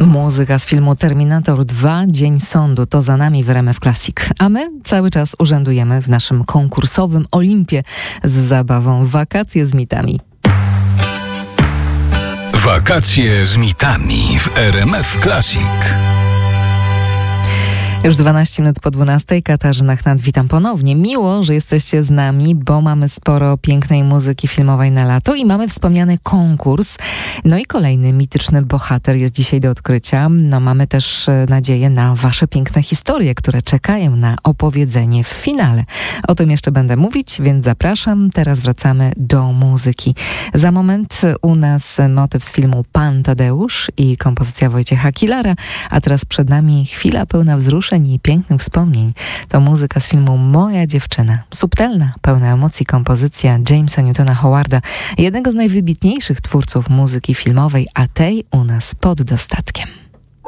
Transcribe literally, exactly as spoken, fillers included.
Muzyka z filmu Terminator dwa, Dzień Sądu, to za nami w R M F Classic. A my cały czas urzędujemy w naszym konkursowym Olimpie z zabawą Wakacje z mitami. Wakacje z mitami w R M F Classic. Już dwanaście minut po dwunastej, Katarzyna Chnat, witam ponownie. Miło, że jesteście z nami, bo mamy sporo pięknej muzyki filmowej na lato i mamy wspomniany konkurs. No i kolejny mityczny bohater jest dzisiaj do odkrycia. No mamy też nadzieję na wasze piękne historie, które czekają na opowiedzenie w finale. O tym jeszcze będę mówić, więc zapraszam. Teraz wracamy do muzyki. Za moment u nas motyw z filmu Pan Tadeusz i kompozycja Wojciecha Kilara, a teraz przed nami chwila pełna wzruszeń i pięknych wspomnień. To muzyka z filmu Moja dziewczyna. Subtelna, pełna emocji kompozycja Jamesa Newtona Howarda, jednego z najwybitniejszych twórców muzyki filmowej, a tej u nas pod dostatkiem.